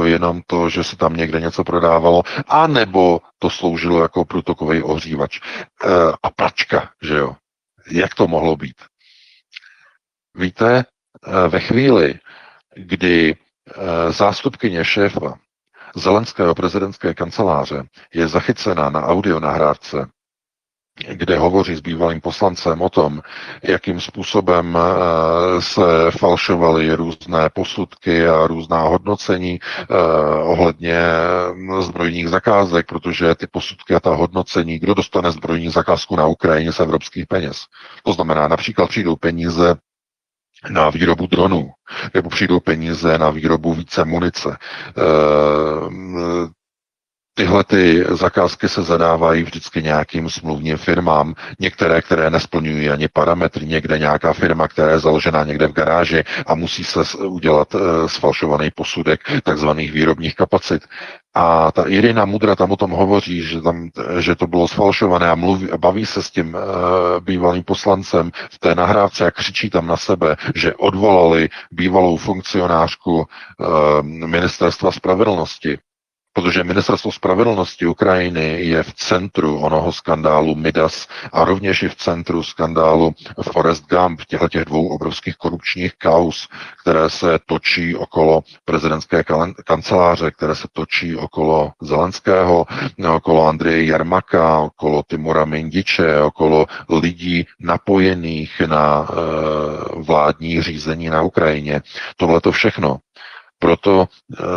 jenom to, že se tam někde něco prodávalo, anebo to sloužilo jako průtokový ohřívač. A pračka, že jo? Jak to mohlo být? Víte, ve chvíli, kdy zástupkyně šéfa Zelenského prezidentské kanceláře je zachycena na audionahrávce, kde hovoří s bývalým poslancem o tom, jakým způsobem se falšovaly různé posudky a různá hodnocení ohledně zbrojních zakázek, protože ty posudky a ta hodnocení, kdo dostane zbrojní zakázku na Ukrajině z evropských peněz. To znamená, například přijdou peníze na výrobu dronů, nebo přijdou peníze na výrobu více munice. Tyhle ty zakázky se zadávají vždycky nějakým smluvním firmám, některé, které nesplňují ani parametry, někde nějaká firma, která je založená někde v garáži a musí se udělat sfalšovaný posudek takzvaných výrobních kapacit. A ta Irina Mudra tam o tom hovoří, že to bylo sfalšované a baví se s tím bývalým poslancem v té nahrávce a křičí tam na sebe, že odvolali bývalou funkcionářku ministerstva spravedlnosti. Protože ministerstvo spravedlnosti Ukrajiny je v centru onoho skandálu Midas a rovněž je v centru skandálu Forrest Gump, těch dvou obrovských korupčních kauz, které se točí okolo prezidentské kanceláře, které se točí okolo Zelenského, okolo Andreje Jarmaka, okolo Timura Mindiče, okolo lidí napojených na vládní řízení na Ukrajině. Tohle to všechno. Proto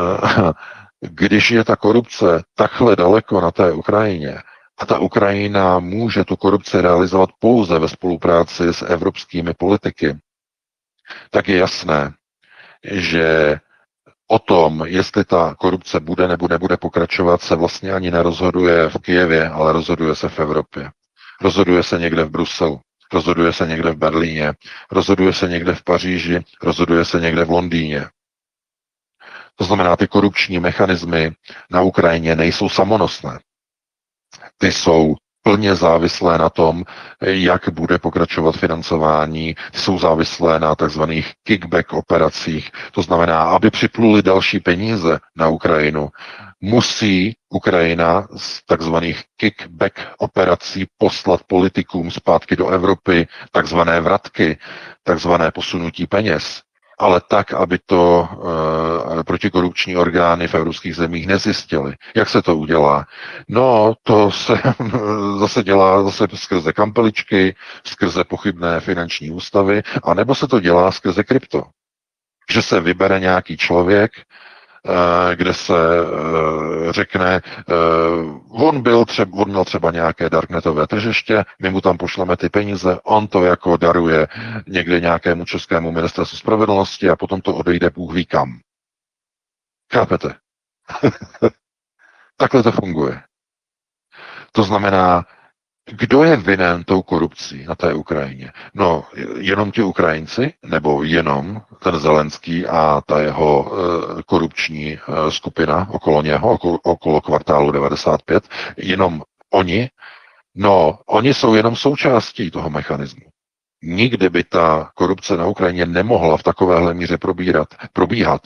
když je ta korupce takhle daleko na té Ukrajině a ta Ukrajina může tu korupci realizovat pouze ve spolupráci s evropskými politiky, tak je jasné, že o tom, jestli ta korupce bude nebo nebude pokračovat, se vlastně ani nerozhoduje v Kyjevě, ale rozhoduje se v Evropě. Rozhoduje se někde v Bruselu, rozhoduje se někde v Berlíně, rozhoduje se někde v Paříži, rozhoduje se někde v Londýně. To znamená, ty korupční mechanismy na Ukrajině nejsou samonosné. Ty jsou plně závislé na tom, jak bude pokračovat financování, jsou závislé na takzvaných kickback operacích. To znamená, aby připluly další peníze na Ukrajinu, musí Ukrajina z takzvaných kickback operací poslat politikům zpátky do Evropy takzvané vratky, takzvané posunutí peněz, ale tak, aby to protikorupční orgány v evropských zemích nezjistily. Jak se to udělá? No, to se zase dělá zase skrze kampeličky, skrze pochybné finanční ústavy, anebo se to dělá skrze krypto. Že se vybere nějaký člověk, kde se řekne, on měl třeba nějaké darknetové tržiště, my mu tam pošleme ty peníze, on to jako daruje někde nějakému českému ministerstvu spravedlnosti a potom to odejde Bůh ví kam. Chápete? Takhle to funguje. To znamená, kdo je vinen tou korupcí na té Ukrajině? No, jenom ti Ukrajinci, nebo jenom ten Zelenský a ta jeho korupční skupina okolo něho, okolo kvartálu 95, jenom oni? No, oni jsou jenom součástí toho mechanismu. Nikdy by ta korupce na Ukrajině nemohla v takovéhle míře probíhat,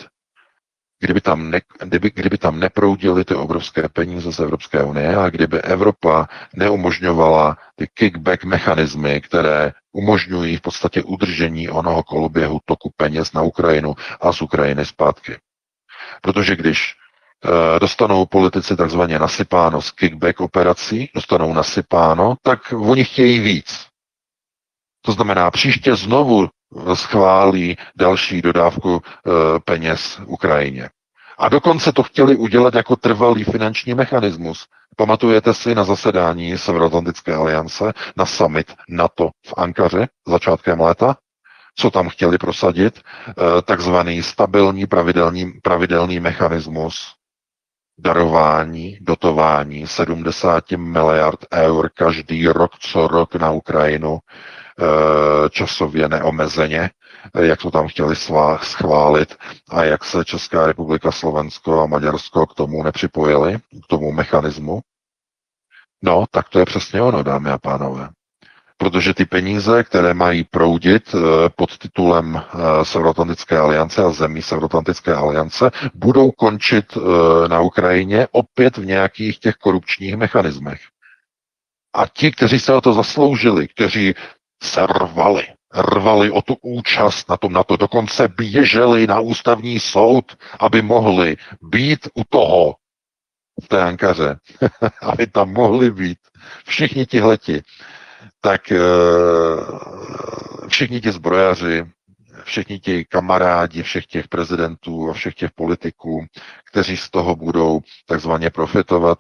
kdyby tam neproudily ty obrovské peníze z Evropské unie a kdyby Evropa neumožňovala ty kickback mechanismy, které umožňují v podstatě udržení onoho koloběhu toku peněz na Ukrajinu a z Ukrajiny zpátky. Protože když dostanou politici takzvaně nasypáno z kickback operací, dostanou nasypáno, tak oni chtějí víc. To znamená, příště znovu schválí další dodávku peněz Ukrajině. A dokonce to chtěli udělat jako trvalý finanční mechanismus. Pamatujete si na zasedání Severoatlantické aliance, na summit NATO v Ankaře začátkem léta? Co tam chtěli prosadit? Takzvaný stabilní pravidelný mechanismus darování, dotování 70 miliard eur každý rok, co rok na Ukrajinu, časově neomezeně, jak to tam chtěli schválit a jak se Česká republika, Slovensko a Maďarsko k tomu nepřipojili, k tomu mechanismu. No, tak to je přesně ono, dámy a pánové. Protože ty peníze, které mají proudit pod titulem Severoatlantické aliance a zemí Severoatlantické aliance, budou končit na Ukrajině opět v nějakých těch korupčních mechanismech. A ti, kteří se o to zasloužili, kteří se rvali o tu účast na to, dokonce běželi na ústavní soud, aby mohli být u toho v té Ankaře, aby tam mohli být všichni tihleti, tak všichni ti zbrojaři, všichni ti kamarádi všech těch prezidentů a všech těch politiků, kteří z toho budou takzvaně profitovat,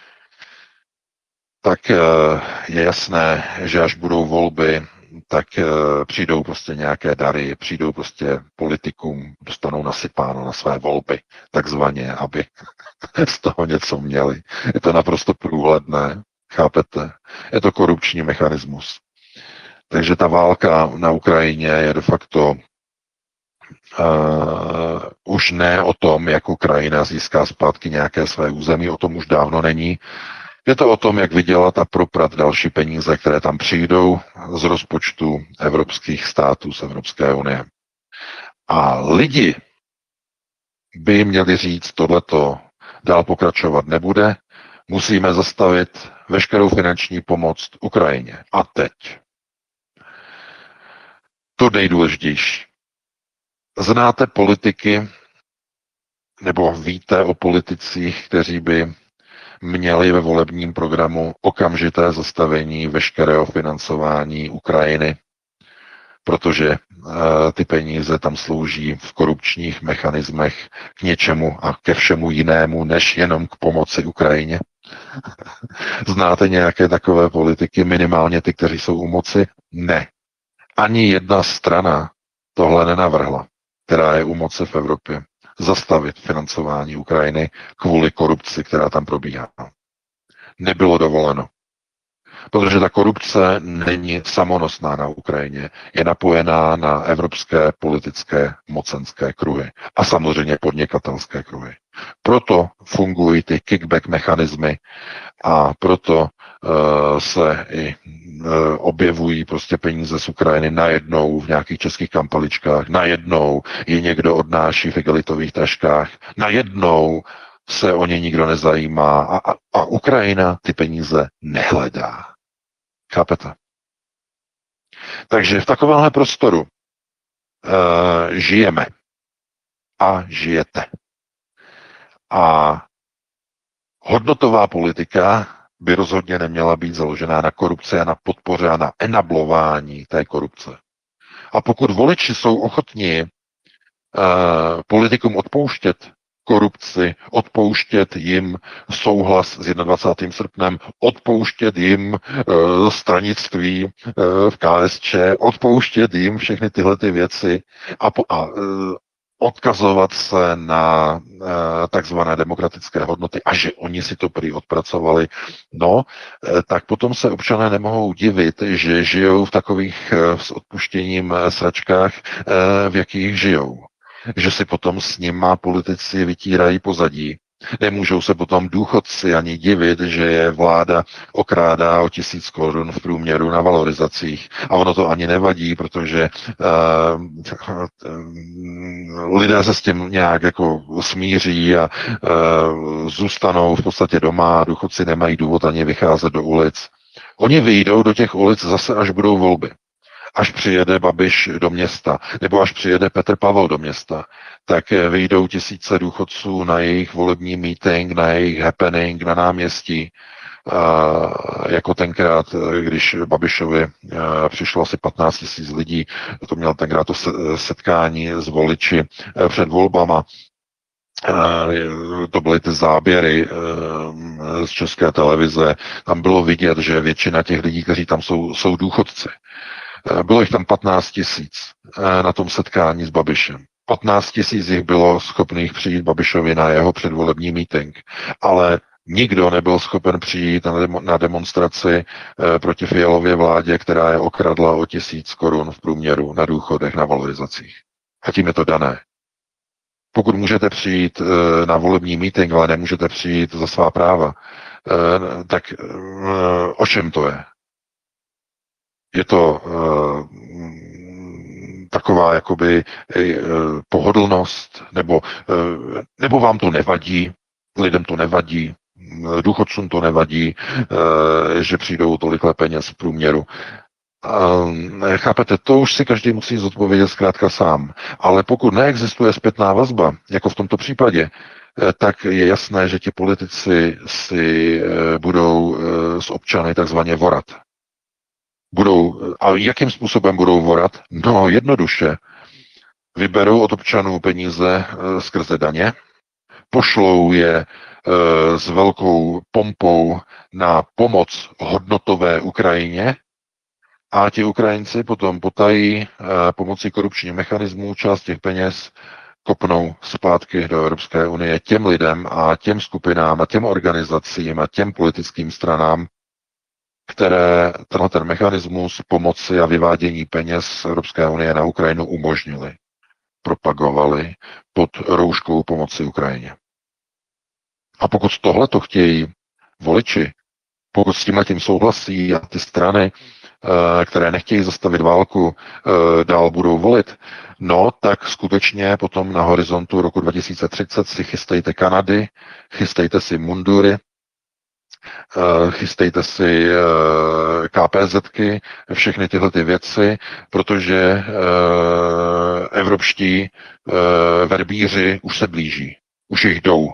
tak je jasné, že až budou volby, tak přijdou prostě nějaké dary, přijdou prostě politikům, dostanou nasypáno na své volby, takzvaně, aby z toho něco měli. Je to naprosto průhledné, chápete? Je to korupční mechanismus. Takže ta válka na Ukrajině je de facto už ne o tom, jak Ukrajina získá zpátky nějaké své území, o tom už dávno není. Je to o tom, jak vydělat a proprat další peníze, které tam přijdou z rozpočtu evropských států, z Evropské unie. A lidi by měli říct, tohleto dál pokračovat nebude, musíme zastavit veškerou finanční pomoc Ukrajině. A teď. To nejdůležitější. Znáte politiky, nebo víte o politicích, kteří by měli ve volebním programu okamžité zastavení veškerého financování Ukrajiny, protože ty peníze tam slouží v korupčních mechanismech k něčemu a ke všemu jinému, než jenom k pomoci Ukrajině. Znáte nějaké takové politiky, minimálně ty, kteří jsou u moci? Ne. Ani jedna strana tohle nenavrhla, která je u moci v Evropě, zastavit financování Ukrajiny kvůli korupci, která tam probíhá. Nebylo dovoleno. Protože ta korupce není samonosná na Ukrajině, je napojená na evropské politické mocenské kruhy a samozřejmě podnikatelské kruhy. Proto fungují ty kickback mechanismy a proto se i objevují prostě peníze z Ukrajiny najednou v nějakých českých kampaličkách, najednou je někdo odnáší v igelitových taškách, najednou se o ně nikdo nezajímá a Ukrajina ty peníze nehledá. Chápete? Takže v takovémhle prostoru žijeme a žijete. A hodnotová politika by rozhodně neměla být založená na korupci a na podpoře a na enablování té korupce. A pokud voliči jsou ochotní politikům odpouštět korupci, odpouštět jim souhlas s 21. srpnem, odpouštět jim stranictví v KSČ, odpouštět jim všechny tyhle ty věci a odkazovat se na takzvané demokratické hodnoty a že oni si to prý odpracovali, no, tak potom se občané nemohou divit, že žijou v takových s odpuštěním sračkách, v jakých žijou. Že si potom s nima politici vytírají pozadí. Nemůžou se potom důchodci ani divit, že je vláda okrádá o 1000 korun v průměru na valorizacích. A ono to ani nevadí, protože lidé se s tím nějak jako smíří a zůstanou v podstatě doma a důchodci nemají důvod ani vycházet do ulic. Oni vyjdou do těch ulic zase, až budou volby. Až přijede Babiš do města, nebo až přijede Petr Pavel do města, tak vyjdou tisíce důchodců na jejich volební meeting, na jejich happening na náměstí, jako tenkrát, když Babišovi přišlo asi 15 000 lidí, to měl tenkrát to setkání s voliči před volbama. To byly ty záběry z České televize. Tam bylo vidět, že většina těch lidí, kteří tam jsou důchodci. Bylo jich tam 15 000 na tom setkání s Babišem. 15 000 jich bylo schopných přijít Babišovi na jeho předvolební meeting, ale nikdo nebyl schopen přijít na demonstraci proti Fialově vládě, která je okradla o 1000 korun v průměru na důchodech, na valorizacích. A tím je to dané. Pokud můžete přijít na volební meeting, ale nemůžete přijít za svá práva, tak o čem to je? Je to taková jakoby pohodlnost, nebo vám to nevadí, lidem to nevadí, důchodcům to nevadí, že přijdou tolikle peněz v průměru. Chápete, to už si každý musí zodpovědět zkrátka sám. Ale pokud neexistuje zpětná vazba, jako v tomto případě, tak je jasné, že ti politici si budou s občany takzvaně vorat. A jakým způsobem budou vorat? No, jednoduše. Vyberou od občanů peníze skrze daně, pošlou je s velkou pompou na pomoc hodnotové Ukrajině a ti Ukrajinci potom potají pomocí korupčních mechanismů část těch peněz kopnou zpátky do Evropské unie těm lidem a těm skupinám a těm organizacím a těm politickým stranám, které ten mechanismus pomoci a vyvádění peněz z Evropské unie na Ukrajinu umožnili, propagovali pod rouškou pomoci Ukrajině. A pokud tohle to chtějí voliči, pokud s tímhletím souhlasí a ty strany, které nechtějí zastavit válku, dál budou volit, no tak skutečně potom na horizontu roku 2030 si chystejte Kanady, chystejte si mundury, chystejte si KPZky, všechny tyhle ty věci, protože evropští verbíři už se blíží, už jich jdou.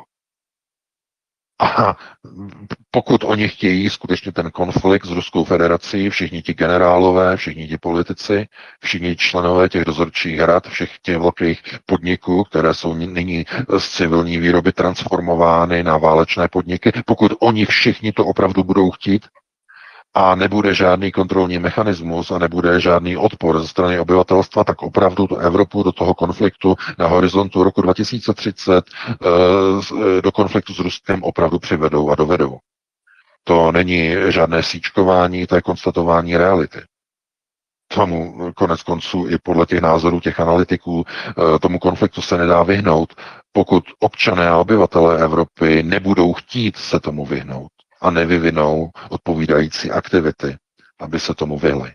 A pokud oni chtějí skutečně ten konflikt s Ruskou federací, všichni ti generálové, všichni ti politici, všichni členové těch dozorčích rad, všech těch velkých podniků, které jsou nyní z civilní výroby transformovány na válečné podniky, pokud oni všichni to opravdu budou chtít, a nebude žádný kontrolní mechanismus a nebude žádný odpor ze strany obyvatelstva, tak opravdu tu Evropu do toho konfliktu na horizontu roku 2030 do konfliktu s Ruskem opravdu přivedou a dovedou. To není žádné síčkování, to je konstatování reality. Tomu konec konců i podle těch názorů těch analytiků tomu konfliktu se nedá vyhnout, pokud občané a obyvatelé Evropy nebudou chtít se tomu vyhnout a nevyvinou odpovídající aktivity, aby se tomu vyhli.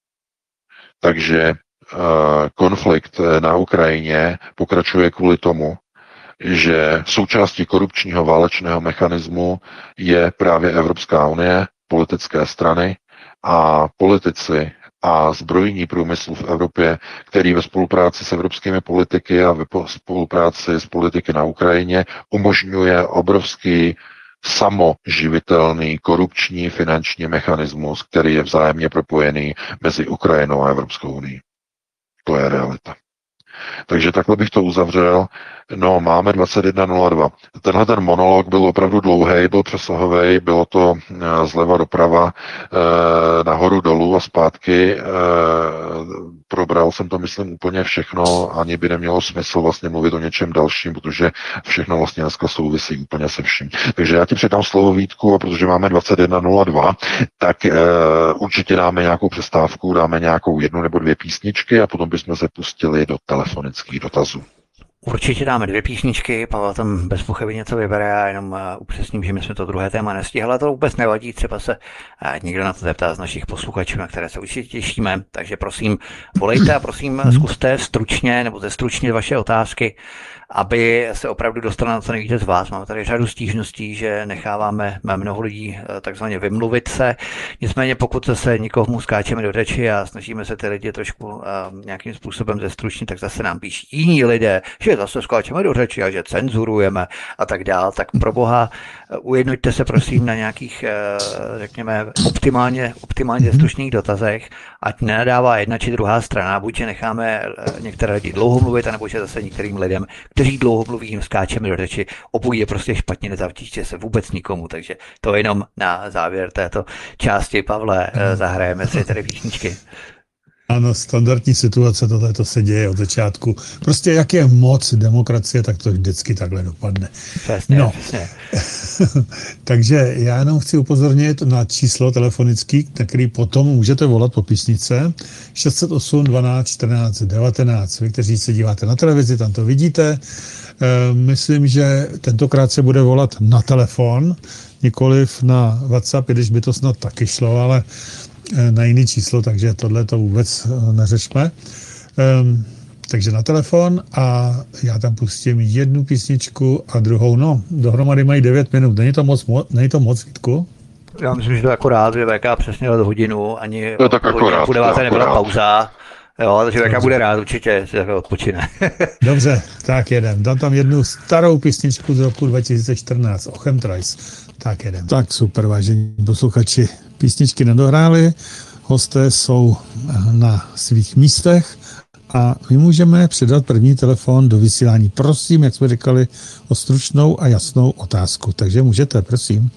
Takže konflikt na Ukrajině pokračuje kvůli tomu, že součástí korupčního válečného mechanismu je právě Evropská unie, politické strany a politici a zbrojní průmysl v Evropě, který ve spolupráci s evropskými politiky a ve spolupráci s politiky na Ukrajině umožňuje obrovský samoživitelný korupční finanční mechanismus, který je vzájemně propojený mezi Ukrajinou a Evropskou unii. To je realita. Takže takhle bych to uzavřel. No, máme 21:02. Tenhle ten monolog byl opravdu dlouhý, byl přesahový, bylo to zleva doprava, nahoru dolů a zpátky. Probral jsem to, myslím, úplně všechno, ani by nemělo smysl vlastně mluvit o něčem dalším, protože všechno vlastně dneska souvisí úplně se vším. Takže já ti předám slovo, Vítku, a protože máme 21:02, tak určitě dáme nějakou přestávku, dáme nějakou 1 nebo 2 písničky a potom bychom se pustili do telefonických dotazů. Určitě dáme 2 písničky, Pavel tam bez pochyby něco vybere, já jenom upřesním, že my jsme to druhé téma nestihli, ale to vůbec nevadí, třeba se někdo na to zeptá z našich posluchačů, na které se určitě těšíme, takže prosím, volejte a prosím zkuste stručně nebo zestručnit vaše otázky, aby se opravdu dostalo na co nejvíce z vás. Máme tady řadu stížností, že necháváme mnoho lidí takzvaně vymluvit se. Nicméně pokud se někomu skáčeme do řeči a snažíme se ty lidi trošku nějakým způsobem zestručnit, tak zase nám píší jiní lidé, že zase skáčeme do řeči a že cenzurujeme a tak dál. Tak pro boha ujednoťte se prosím na nějakých, řekněme, optimálně zestručných dotazech, ať nenadává jedna či druhá strana, buď že necháme některé lidi dlouho mluvit, anebo že zase některým lidem, kteří dlouho mluví, jim skáčeme do řeči, obojí je prostě špatně, nezavtíště se vůbec nikomu, takže to jenom na závěr této části. Pavle, zahrajeme si tady písničky. Ano, standardní situace, tohleto se děje od začátku. Prostě jak je moc demokracie, tak to vždycky takhle dopadne. Přesně, no. Přesně. Takže já jenom chci upozornit na číslo telefonický, na který potom můžete volat po písnice 608 12 14 19. Vy, kteří se díváte na televizi, tam to vidíte. Myslím, že tentokrát se bude volat na telefon, nikoliv na WhatsApp, i když by to snad taky šlo, ale na jiný číslo, takže tohle to vůbec neřešme. Takže na telefon a já tam pustím jednu písničku a druhou, no, dohromady mají 9 minut. Není to moc, Vítku? Já myslím, že to akorát, že VK přesně od hodinu, ani To je tak akorát, půl deváté nebyla akorát. pauza. Jo, takže VK Dobře. bude rád určitě, si takhle odpočine. Dobře, tak jedem. Dám tam jednu starou písničku z roku 2014, Ochemtrace. Tak jedem. Tak super, vážení posluchači. Písničky nedohráli, hosté jsou na svých místech a my můžeme předat první telefon do vysílání. Prosím, jak jsme říkali, o stručnou a jasnou otázku. Takže můžete, prosím.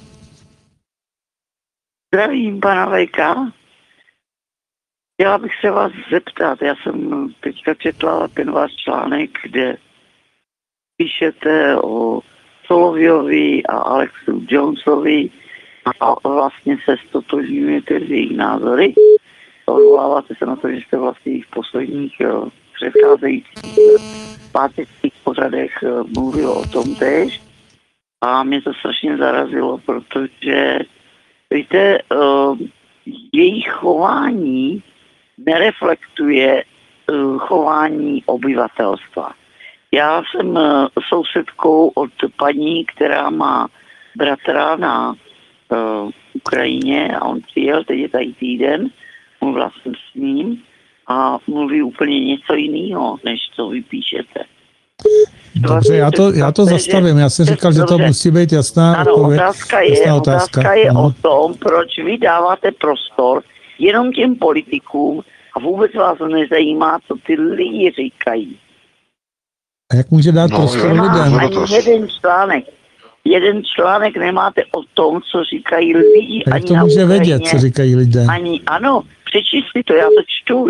Zdravím, pana Vejka. Chtěla bych se vás zeptat, já jsem teďka četla ten váš článek, kde píšete o Soloviovi a Alexu Jonesovi a vlastně se stotožňujete s jejich názory. Odvoláváte se na to, že jste vlastně v posledních předcházejících pátečních pořadech mluvil o tom též. A mě to strašně zarazilo, protože víte, jejich chování nereflektuje chování obyvatelstva. Já jsem sousedkou od paní, která má bratra na Ukrajině a on přijel, teď je tady týden, mluvila jsem s ním a mluví úplně něco jiného, než co vy píšete. Dobře, já to zastavím. Já jsem říkal, že to musí být jasná odpověď. Otázka je o tom, proč vy dáváte prostor jenom těm politikům a vůbec vás nezajímá, co ty lidi říkají. A jak může dát prostor lidem? Ani jeden článek nemáte o tom, co říkají lidi. A jak to může vědět, co říkají lidé? Ano, přečíst si to, já to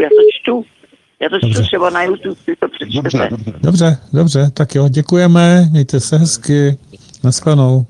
čtu třeba na YouTube, si to přečtete. Dobře, tak jo, děkujeme, mějte se hezky, nashledanou.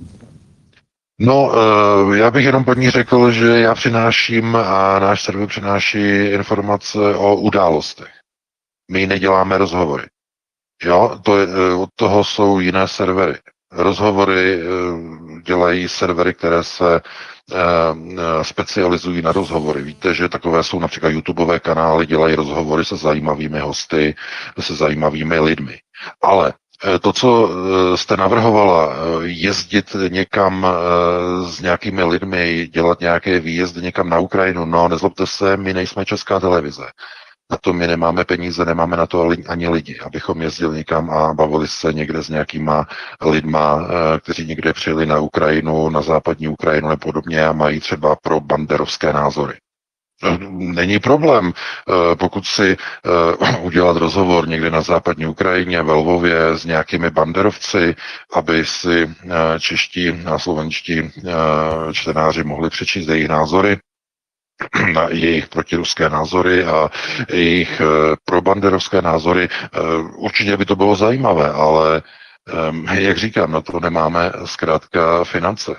No, já bych jenom pod ní řekl, že já přináším a náš server přináší informace o událostech. My neděláme rozhovory. Jo, od toho jsou jiné servery. Rozhovory dělají servery, které se specializují na rozhovory. Víte, že takové jsou například YouTubeové kanály, dělají rozhovory se zajímavými hosty, se zajímavými lidmi. Ale to, co jste navrhovala, jezdit někam s nějakými lidmi, dělat nějaké výjezdy někam na Ukrajinu, no nezlobte se, my nejsme Česká televize. Na to my nemáme peníze, nemáme na to ani lidi, abychom jezdili někam a bavili se někde s nějakýma lidma, kteří někde přijeli na Ukrajinu, na západní Ukrajinu nebo podobně a mají třeba pro banderovské názory. Není problém, pokud si udělat rozhovor někde na západní Ukrajině, ve Lvově s nějakými banderovci, aby si čeští a slovenští čtenáři mohli přečíst jejich názory, na jejich protiruské názory a jejich probanderovské názory. Určitě by to bylo zajímavé, ale jak říkám, na to nemáme zkrátka finance.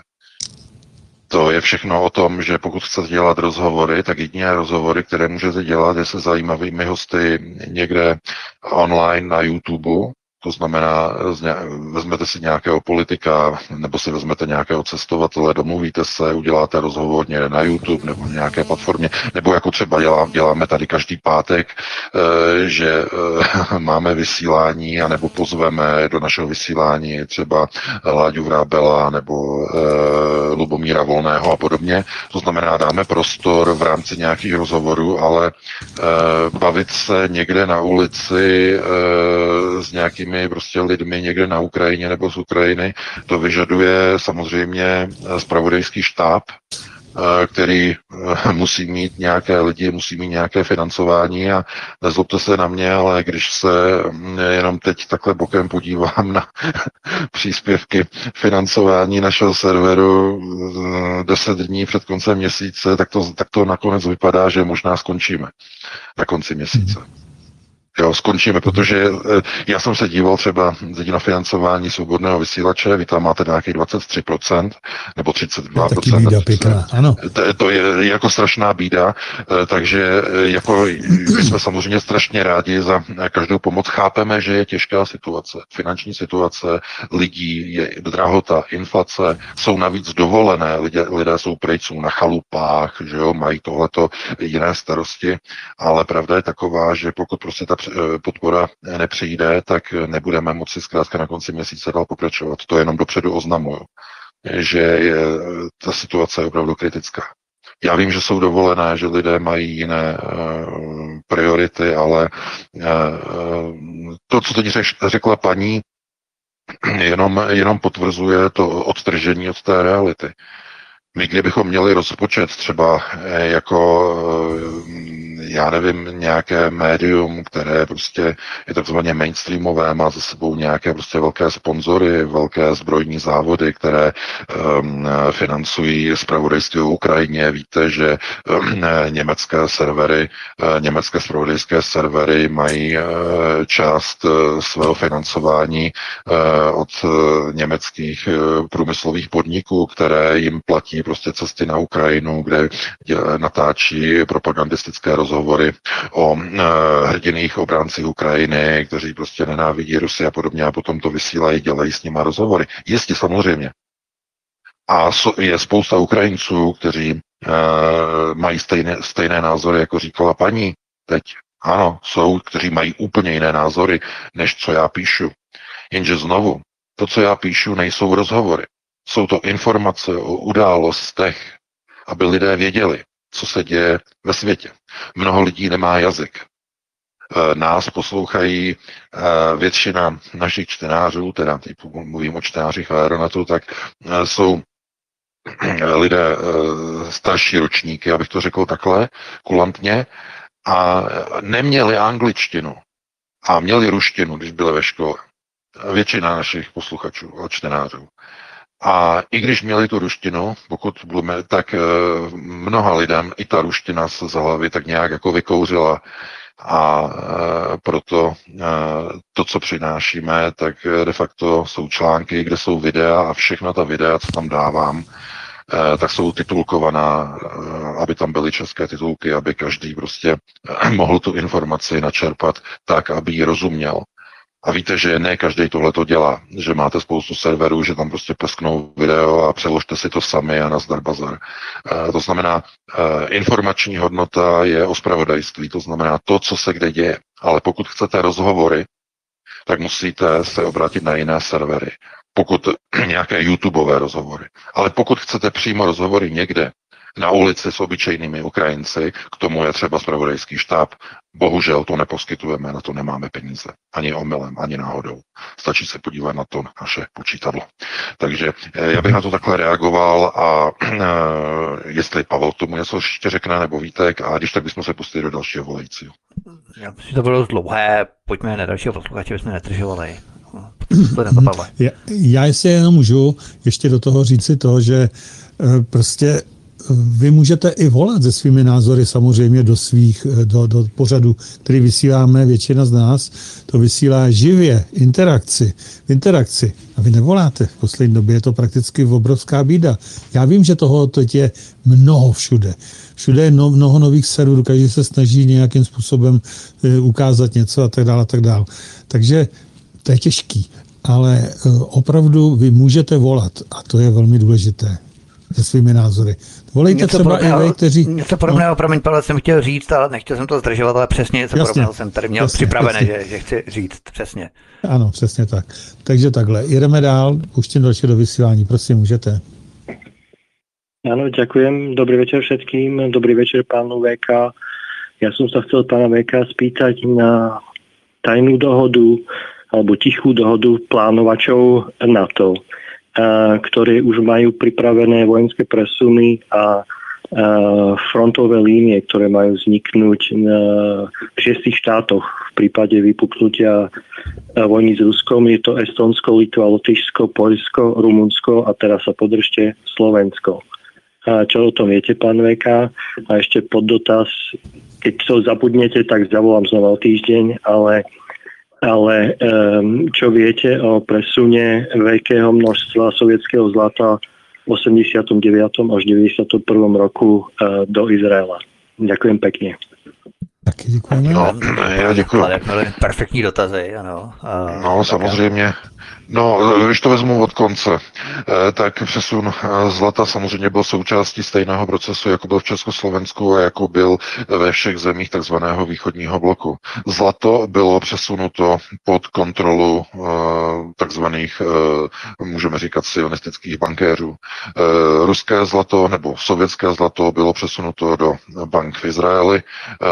To je všechno o tom, že pokud chcete dělat rozhovory, tak jediné rozhovory, které můžete dělat, je se zajímavými hosty někde online na YouTube. To znamená, vezmete si nějakého politika, nebo si vezmete nějakého cestovatele, domluvíte se, uděláte rozhovor někde na YouTube nebo na nějaké platformě, nebo jako třeba děláme tady každý pátek, že máme vysílání, anebo pozveme do našeho vysílání třeba Láďu Vrábela nebo Lubomíra Volného a podobně. To znamená, dáme prostor v rámci nějakých rozhovorů, ale bavit se někde na ulici s nějakými prostě lidmi někde na Ukrajině nebo z Ukrajiny, to vyžaduje samozřejmě zpravodajský štáb, který musí mít nějaké lidi, musí mít nějaké financování a nezlobte se na mě, ale když se jenom teď takhle bokem podívám na příspěvky financování našeho serveru 10 dní před koncem měsíce, tak to nakonec vypadá, že možná skončíme na konci měsíce. Jo, skončíme, protože já jsem se díval třeba na financování svobodného vysílače, vy tam máte nějakých 23% nebo 32%. Taky bída pěkná, ano. To je jako strašná bída, takže jako my jsme samozřejmě strašně rádi za každou pomoc. Chápeme, že je těžká situace, finanční situace lidí, je drahota, inflace, jsou navíc dovolené, lidé jsou pryč, jsou na chalupách, že jo, mají tohleto jiné starosti, ale pravda je taková, že pokud prostě ta podpora nepřijde, tak nebudeme moci zkrátka na konci měsíce dál pokračovat. To jenom dopředu oznamuju, že ta situace je opravdu kritická. Já vím, že jsou dovolené, že lidé mají jiné priority, ale to, co teď řekla paní, jenom potvrzuje to odtržení od té reality. My kdybychom měli rozpočet třeba jako, já nevím, nějaké médium, které prostě je takzvaně mainstreamové, má za sebou nějaké prostě velké sponzory, velké zbrojní závody, které financují zpravodajství o Ukrajině. Víte, že německé zpravodajské servery mají část svého financování od německých průmyslových podniků, které jim platí prostě cesty na Ukrajinu, kde natáčí propagandistické rozhovory o hrdinných obráncích Ukrajiny, kteří prostě nenávidí Rusy a podobně a potom to vysílají, dělají s nima rozhovory. Jistě, samozřejmě. A je spousta Ukrajinců, kteří mají stejné názory, jako říkala paní teď. Ano, jsou, kteří mají úplně jiné názory, než co já píšu. Jenže znovu, to, co já píšu, nejsou rozhovory. Jsou to informace o událostech, aby lidé věděli, co se děje ve světě. Mnoho lidí nemá jazyk. Nás poslouchají většina našich čtenářů, teda teď mluvím o čtenářích Aeronetu, tak jsou lidé starší ročníky, abych to řekl takhle, kulantně, a neměli angličtinu a měli ruštinu, když byli ve škole. Většina našich posluchačů a čtenářů. A i když měli tu ruštinu, pokud budeme, tak mnoha lidem i ta ruština se za hlavy tak nějak jako vykouřila. A proto to, co přinášíme, tak de facto jsou články, kde jsou videa a všechna ta videa, co tam dávám, tak jsou titulkovaná, aby tam byly české titulky, aby každý prostě mohl tu informaci načerpat tak, aby ji rozuměl. A víte, že ne každý tohle to dělá, že máte spoustu serverů, že tam prostě plesknou video a přeložte si to sami a nazdar bazar. To znamená, informační hodnota je o zpravodajství, to znamená to, co se kde děje. Ale pokud chcete rozhovory, tak musíte se obrátit na jiné servery. Pokud nějaké YouTubeové rozhovory. Ale pokud chcete přímo rozhovory někde, na ulici s obyčejnými Ukrajinci, k tomu je třeba zpravodajský štáb. Bohužel to neposkytujeme, na to nemáme peníze. Ani omylem, ani náhodou. Stačí se podívat na to naše počítadlo. Takže já bych na to takhle reagoval a jestli Pavel tomu něco ještě řekne, nebo Vítek, a když tak bychom se pustili do dalšího volajícího. Já myslím, že to bylo dlouhé, pojďme na dalšího posluchače, bychom netržovali. Já jestli jenom můžu ještě do toho říci to, že prostě vy můžete i volat se svými názory samozřejmě do pořadu, který vysíláme, většina z nás to vysílá živě, v interakci. A vy nevoláte. V poslední době je to prakticky obrovská bída. Já vím, že toho teď je mnoho všude. Všude je mnoho nových serverů, každý se snaží nějakým způsobem ukázat něco a tak dále. Takže to je těžký. Ale opravdu vy můžete volat a to je velmi důležité se svými názory. Volejte třeba i vy, kteří... Něco podobného, promiň, Pavel, jsem chtěl říct, ale nechtěl jsem to zdržovat, ale přesně něco podobného jsem tady měl připravené, že chci říct, přesně. Ano, přesně tak. Takže takhle, jdeme dál, pustím další do vysílání, prosím, můžete. Áno, ďakujem. Dobrý večer všetkým. Dobrý večer pánu VK. Ja som sa chcel pána VK spýtať na tajnú dohodu alebo tichú dohodu plánovačov NATO, ktorí už majú pripravené vojenské presuny a frontové línie, ktoré majú vzniknúť v 6 štátoch v prípade vypuknutia vojny s Ruskom. Je to Estonsko, Litva, Lotyšsko, Poľsko, Rumunsko a teraz sa podržte Slovensko. A čo o tom viete, pán VK? A ešte poddotaz, keď to zabudnete, tak zavolám znova o týždeň, ale čo viete o presune veľkého množstva sovietského zlata v 89. až 91. roku do Izraela? Ďakujem pekne. Taky děkujeme. No, já děkuji. Perfektní dotazy, ano. No, samozřejmě. No, když to vezmu od konce, tak přesun zlata samozřejmě byl součástí stejného procesu, jako byl v Československu a jako byl ve všech zemích takzvaného východního bloku. Zlato bylo přesunuto pod kontrolu takzvaných, můžeme říkat, sionistických bankéřů. Ruské zlato nebo sovětské zlato bylo přesunuto do bank v Izraeli.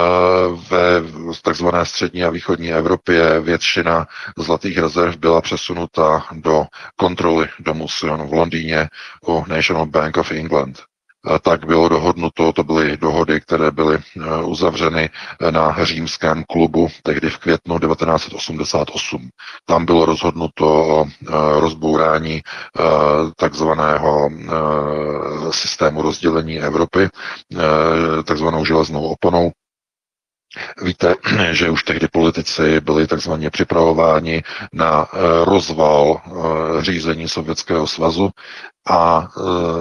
Ve takzvané střední a východní Evropě většina zlatých rezerv byla přesunuta do kontroly domu Sion v Londýně u National Bank of England. Tak bylo dohodnuto, to byly dohody, které byly uzavřeny na římském klubu tehdy v květnu 1988. Tam bylo rozhodnuto o rozbourání takzvaného systému rozdělení Evropy, takzvanou železnou oponou. Víte, že už tehdy politici byli takzvaně připravováni na rozval řízení Sovětského svazu a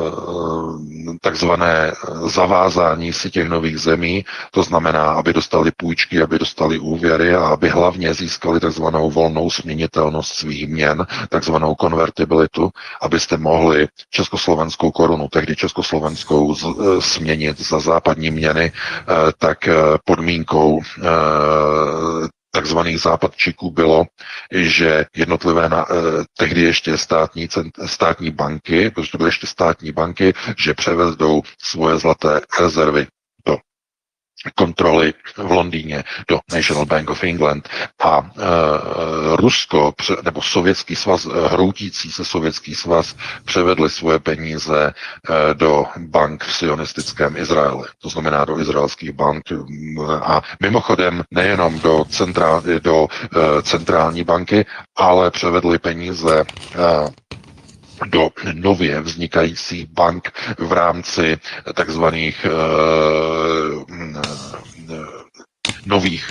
takzvané zavázání si těch nových zemí, to znamená, aby dostali půjčky, aby dostali úvěry a aby hlavně získali takzvanou volnou směnitelnost svých měn, takzvanou konvertibilitu, abyste mohli československou korunu, tehdy československou, směnit za západní měny, tak podmínkou takzvaných západčíků bylo, že jednotlivé tehdy ještě státní banky, protože to byly ještě státní banky, že převedou svoje zlaté rezervy do kontroly v Londýně, do National Bank of England a Rusko nebo Sovětský svaz, hroutící se Sovětský svaz převedli svoje peníze do bank v sionistickém Izraeli, to znamená do izraelských bank a mimochodem nejenom do centrální banky, ale převedli peníze do nově vznikajících bank v rámci takzvaných nových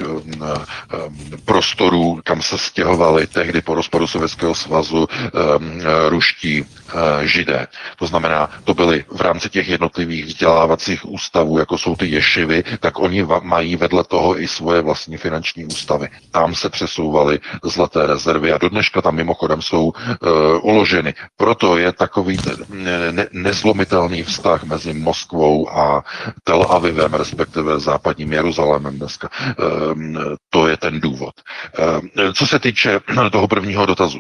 prostorů, kam se stěhovali tehdy po rozpadu Sovětského svazu ruští židé. To znamená, to byly v rámci těch jednotlivých vzdělávacích ústavů, jako jsou ty ješivy, tak oni mají vedle toho i svoje vlastní finanční ústavy. Tam se přesouvaly zlaté rezervy a do dneška tam mimochodem jsou uloženy. Proto je takový nezlomitelný vztah mezi Moskvou a Tel Avivem, respektive západním Jeruzalémem dneska. To je ten důvod. Co se týče toho prvního dotazu,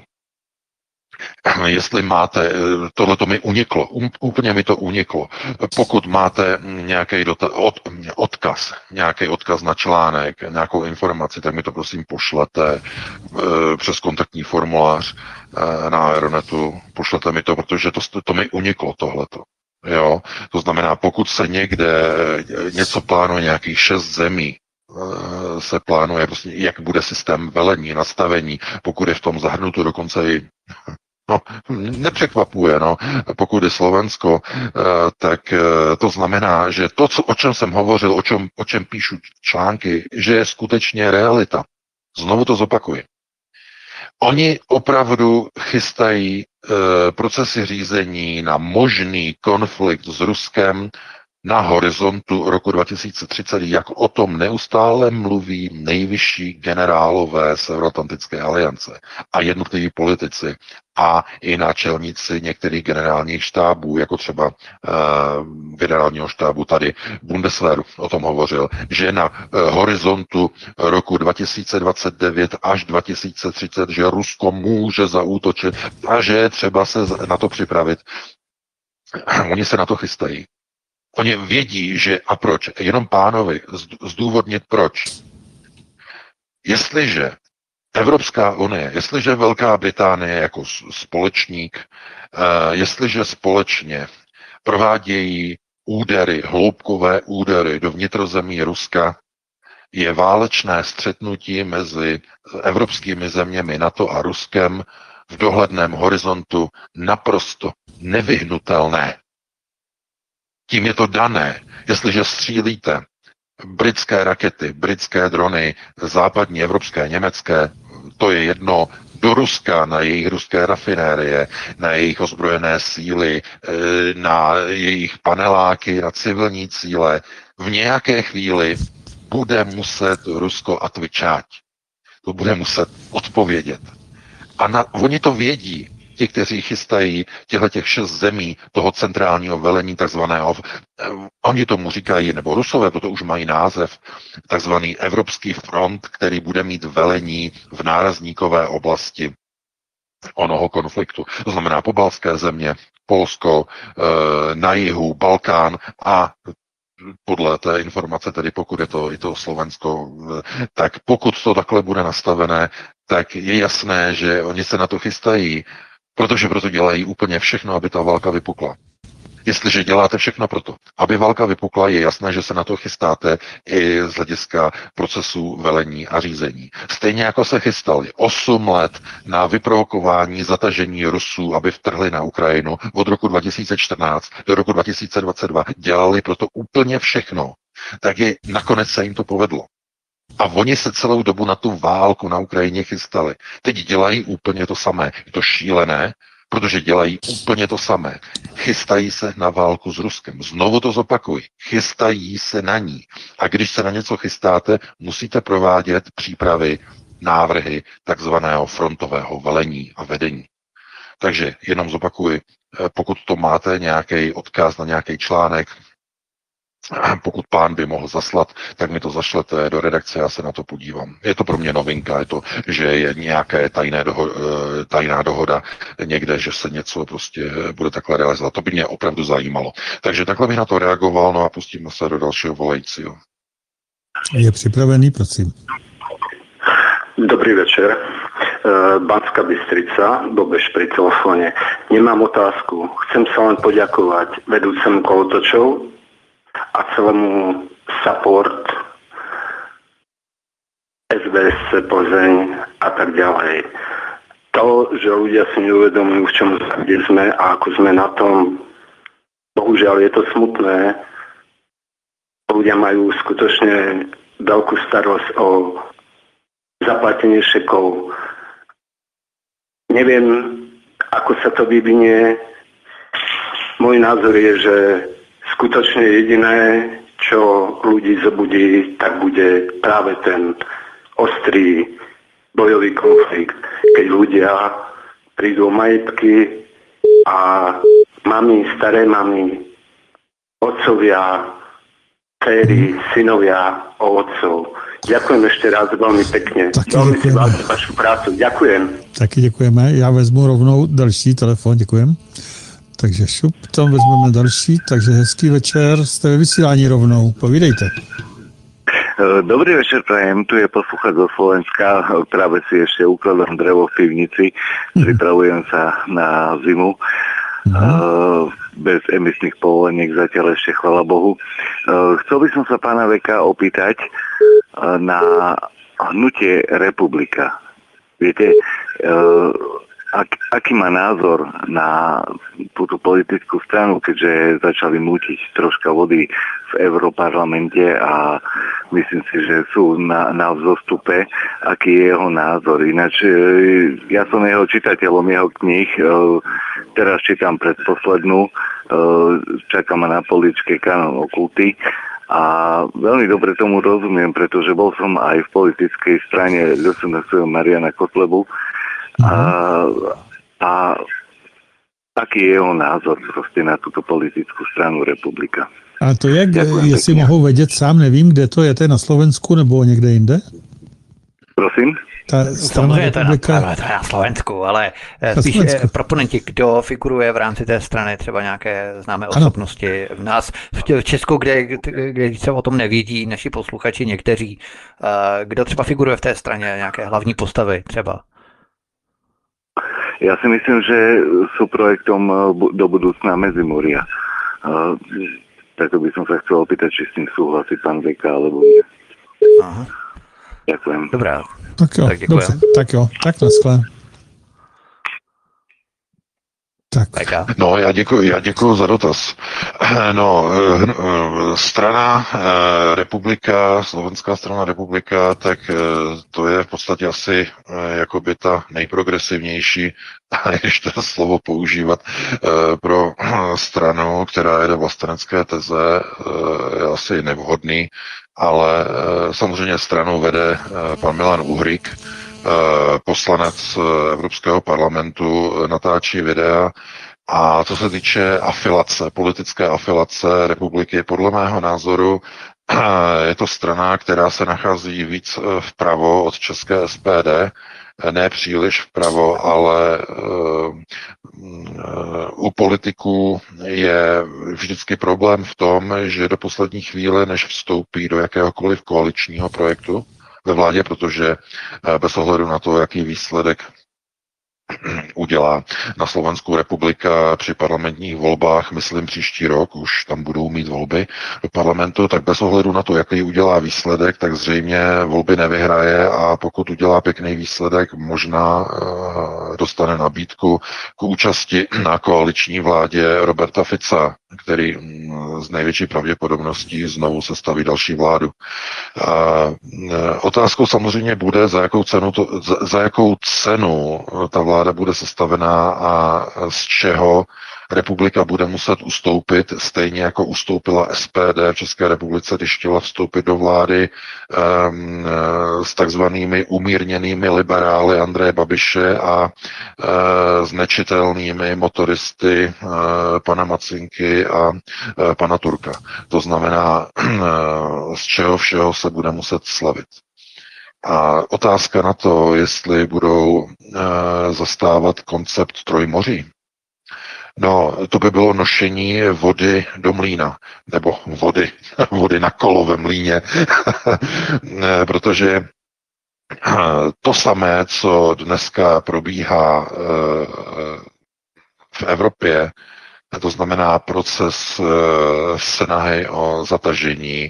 jestli máte, tohleto mi uniklo, úplně mi to uniklo. Pokud máte nějaký odkaz, nějaký odkaz na článek, nějakou informaci, tak mi to prosím pošlete přes kontaktní formulář na Aeronetu, pošlete mi to, protože to mi uniklo tohleto. Jo? To znamená, pokud se někde něco plánuje, nějakých 6 zemí, se plánuje, prostě, jak bude systém velení, nastavení, pokud je v tom zahrnuto dokonce i nepřekvapuje, pokud je Slovensko, tak to znamená, že to, o čem jsem hovořil, o čem píšu články, že je skutečně realita. Znovu to zopakuji. Oni opravdu chystají procesy řízení na možný konflikt s Ruskem na horizontu roku 2030, jak o tom neustále mluví nejvyšší generálové Severoatlantické aliance a jednotliví politici a i náčelníci některých generálních štábů, jako třeba generálního štábu tady Bundeswehru o tom hovořil, že na horizontu roku 2029 až 2030, že Rusko může zaútočit a že je třeba se na to připravit. Oni se na to chystají. Oni vědí, že a proč. Jenom pánovi zdůvodnit proč. Jestliže Evropská unie, jestliže Velká Británie jako společník, jestliže společně provádějí údery, hloubkové údery do vnitrozemí Ruska, je válečné střetnutí mezi evropskými zeměmi NATO a Ruskem v dohledném horizontu naprosto nevyhnutelné. Tím je to dané. Jestliže střílíte britské rakety, britské drony, západní, evropské, německé, to je jedno, do Ruska, na jejich ruské rafinérie, na jejich ozbrojené síly, na jejich paneláky, na civilní cíle, v nějaké chvíli bude muset Rusko atvičát. To bude muset odpovědět. A oni to vědí, ti, kteří chystají těch 6 zemí toho centrálního velení, takzvaného, oni tomu říkají, nebo Rusové, toto už mají název, takzvaný Evropský front, který bude mít velení v nárazníkové oblasti onoho konfliktu. To znamená pobaltské země, Polsko, na jihu, Balkán a podle té informace, tedy pokud je to Slovensko, tak pokud to takhle bude nastavené, tak je jasné, že oni se na to chystají, protože proto dělají úplně všechno, aby ta válka vypukla. Jestliže děláte všechno proto, aby válka vypukla, je jasné, že se na to chystáte i z hlediska procesu velení a řízení. Stejně jako se chystali 8 let na vyprovokování zatažení Rusů, aby vtrhli na Ukrajinu od roku 2014 do roku 2022. Dělali proto úplně všechno. Tak nakonec se jim to povedlo. A oni se celou dobu na tu válku na Ukrajině chystali. Teď dělají úplně to samé. Je to šílené, protože dělají úplně to samé. Chystají se na válku s Ruskem. Znovu to zopakuji. Chystají se na ní. A když se na něco chystáte, musíte provádět přípravy, návrhy takzvaného frontového velení a vedení. Takže jenom zopakuji, pokud to máte nějaký odkaz na nějaký článek, pokud pán by mohl zaslat, tak mi to zašlete do redakce, já se na to podívám. Je to pro mě novinka, je to, že je nějaké tajná dohoda někde, že se něco prostě bude takhle realizovat. To by mě opravdu zajímalo. Takže takhle bych na to reagoval, no a pustíme se do dalšího volajícího. Je připravený, prosím. Dobrý večer. Banská Bystrica, Dobeš pri telefóne. Nemám otázku. Chcem sa len poďakovať vedúcemu kolotočov a celému support SBS Plzeň a tak ďalej. To, že ľudia si neuvedomujú, v čom kde sme a ako sme na tom, bohužiaľ je to smutné. Ľudia majú skutočne veľkú starosť o zaplatenie šekov. Neviem, ako sa to vyvinie. Môj názor je, že skutočne jediné, čo ľudí zobudí, tak bude práve ten ostrý bojový konflikt, keď ľudia prídu o majetky a mami, staré mami, otcovia, dcery, synovia o otcov. Ďakujem ešte raz veľmi pekne. Veľmi si vážim vašu prácu. Ďakujem. Taky děkujeme. Já vezmu rovnou další telefon, děkujem. Takže šup, tam vezmeme další, takže hezký večer, jste ve vysílání rovnou, povídejte. Dobrý večer, prajem, tu je posluchač zo Slovenska, práve si ešte ukladám drevo v pivnici, pripravujem sa na zimu, bez emisných povoleniek zatiaľ ešte, chvala Bohu. Chcel by som sa pána Veka opýtať na hnutie Republika. Viete, aký má názor na túto politickú stranu, keďže začali mútiť troška vody v Europarlamente a myslím si, že sú na vzostupe, aký je jeho názor. Ináč ja som jeho čitateľom jeho kníh, teraz čítam predposlednú, čakám na poličke Kanon okulty a veľmi dobre tomu rozumiem, pretože bol som aj v politickej strane SNS Mariana Kotlebu. A aký je jeho názor prostě na tuto politickou stranu Republika? A to jak, jestli mohu vědět sám, nevím, kde to je na Slovensku nebo někde jinde? Prosím? Ta strana Republika... To je na Slovensku, ale spíš proponenti, kdo figuruje v rámci té strany, třeba nějaké známé osobnosti. V nás v Česku, kde se o tom nevědí naši posluchači někteří, kdo třeba figuruje v té straně, nějaké hlavní postavy třeba. Ja si myslím, že sú projektom do budúcna Medzimoria. Preto by som sa chcel opýtať, či s tým súhlasí pán Veka, alebo nie. Aha. Ďakujem. Dobrá. Tak jo, tak děkujem. dobře, tak jo, tak naschle. Tak Tak. No, já děkuji za dotaz. No, strana republika, Slovenská strana republika, tak to je v podstatě asi jakoby ta nejprogresivnější, když to slovo používat, pro stranu, která jede vlastenecké teze, je asi nevhodný, ale samozřejmě stranu vede pan Milan Uhrik, poslanec Evropského parlamentu, natáčí videa. A co se týče afilace, politické afilace republiky, podle mého názoru je to strana, která se nachází víc vpravo od české SPD, ne příliš vpravo, ale u politiků je vždycky problém v tom, že do poslední chvíle, než vstoupí do jakéhokoliv koaličního projektu ve vládě, protože bez ohledu na to, jaký výsledek udělá na Slovenskou republika při parlamentních volbách, myslím příští rok, už tam budou mít volby do parlamentu, tak bez ohledu na to, jaký udělá výsledek, tak zřejmě volby nevyhraje a pokud udělá pěkný výsledek, možná dostane nabídku k účasti na koaliční vládě Roberta Fica, který z největší pravděpodobností znovu sestaví další vládu. Otázkou samozřejmě bude, za jakou cenu ta vláda bude sestavená a z čeho republika bude muset ustoupit, stejně jako ustoupila SPD v České republice, když chtěla vstoupit do vlády s takzvanými umírněnými liberály Andreje Babiše a s nečitelnými motoristy pana Macinky a pana Turka. To znamená, z čeho všeho se bude muset slavit. A otázka na to, jestli budou zastávat koncept Trojmoří. No, to by bylo nošení vody do mlýna, nebo vody na kolo ve mlýně, protože to samé, co dneska probíhá v Evropě, to znamená proces snahy o zatažení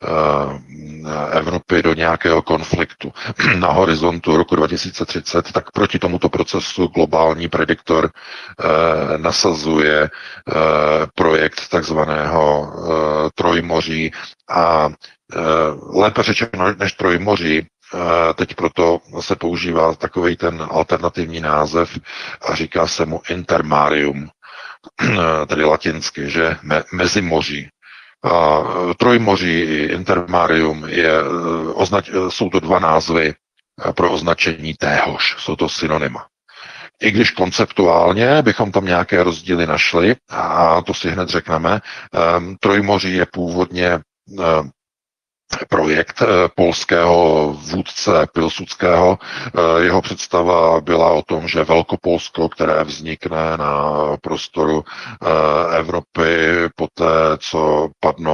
Evropy do nějakého konfliktu na horizontu roku 2030, tak proti tomuto procesu globální prediktor nasazuje projekt takzvaného Trojmoří a lépe řečeno než Trojmoří, teď proto se používá takový ten alternativní název a říká se mu Intermarium, tedy latinsky, že Mezimoří. Trojmoří i Intermarium jsou to dva názvy pro označení téhož, jsou to synonyma. I když konceptuálně bychom tam nějaké rozdíly našli, a to si hned řekneme, Trojmoří je původně projekt polského vůdce Pilsudského. Jeho představa byla o tom, že Velkopolsko, které vznikne na prostoru Evropy poté, co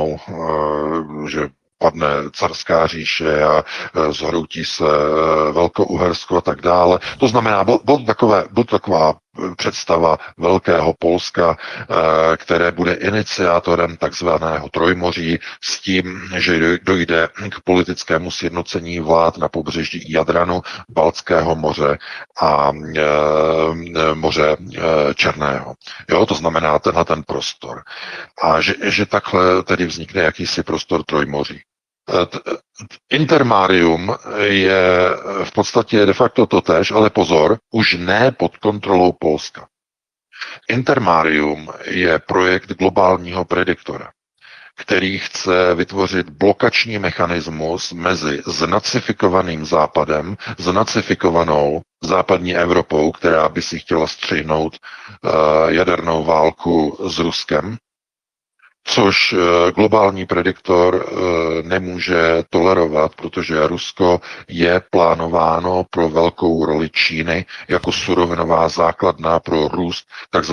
padne carská říše a zhroutí se Velkouhersko a tak dále. To znamená, byla taková představa Velkého Polska, které bude iniciátorem takzvaného Trojmoří s tím, že dojde k politickému sjednocení vlád na pobřeží Jadranu, Baltského moře a moře Černého. Jo, to znamená ten prostor. A že takhle tedy vznikne jakýsi prostor Trojmoří. Intermarium je v podstatě de facto totéž, ale pozor, už ne pod kontrolou Polska. Intermarium je projekt globálního prediktora, který chce vytvořit blokační mechanismus mezi znacifikovaným Západem, znacifikovanou západní Evropou, která by si chtěla střihnout jadernou válku s Ruskem, což globální prediktor nemůže tolerovat, protože Rusko je plánováno pro velkou roli Číny jako surovinová základna pro růst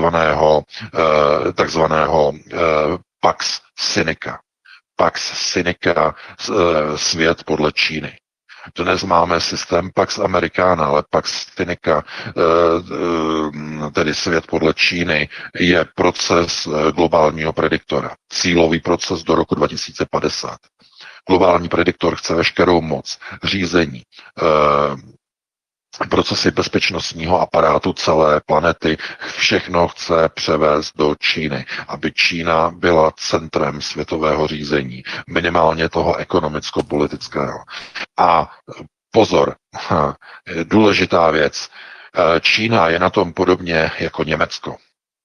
takzvaného Pax Sinica. Pax Sinica, svět podle Číny. Dnes máme systém Pax Americana, ale Pax Sinica, tedy svět podle Číny, je proces globálního prediktora. Cílový proces do roku 2050. Globální prediktor chce veškerou moc, řízení, procesy bezpečnostního aparátu celé planety, všechno chce převést do Číny, aby Čína byla centrem světového řízení, minimálně toho ekonomicko-politického. A pozor, důležitá věc, Čína je na tom podobně jako Německo.